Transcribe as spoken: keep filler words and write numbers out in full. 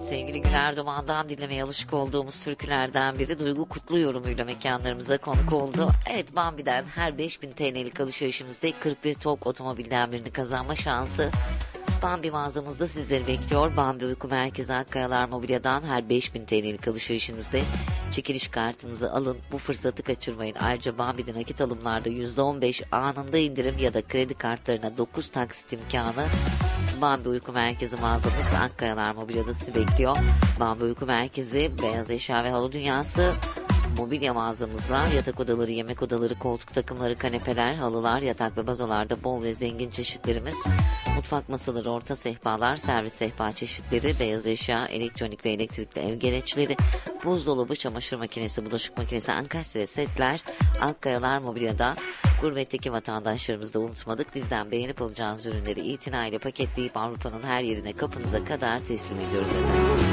Sevgili Güler Duman'dan dinlemeye alışık olduğumuz türkülerden biri Duygu Kutlu yorumuyla mekanlarımıza konuk oldu. Evet, Bambi'den her beş bin T L'lik alışverişimizde kırk bir TOG otomobilden birini kazanma şansı Bambi mağazamızda sizleri bekliyor. Bambi Uyku Merkezi Akkayalar Mobilya'dan her beş bin T L'lik alışverişinizde çekiliş kartınızı alın. Bu fırsatı kaçırmayın. Ayrıca Bambi'de nakit alımlarda yüzde on beş anında indirim ya da kredi kartlarına dokuz taksit imkanı. Bambi Uyku Merkezi mağazamız Akkayalar Mobilya'da sizi bekliyor. Bambi Uyku Merkezi, beyaz eşya ve halı dünyası mobilya mağazamızla yatak odaları, yemek odaları, koltuk takımları, kanepeler, halılar, yatak ve bazalarda bol ve zengin çeşitlerimiz. Mutfak masaları, orta sehpalar, servis sehpa çeşitleri, beyaz eşya, elektronik ve elektrikli ev gereçleri, buzdolabı, çamaşır makinesi, bulaşık makinesi, ankastre setler, Akkayalar Mobilya'da. Gurbetteki vatandaşlarımızı da unutmadık. Bizden beğenip alacağınız ürünleri itinayla paketleyip Avrupa'nın her yerine kapınıza kadar teslim ediyoruz efendim.